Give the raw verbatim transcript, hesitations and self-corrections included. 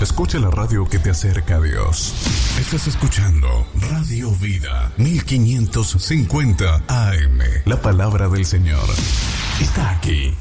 Escucha la radio que te acerca a Dios. Estás escuchando Radio Vida mil quinientos cincuenta A M. La palabra del Señor está aquí.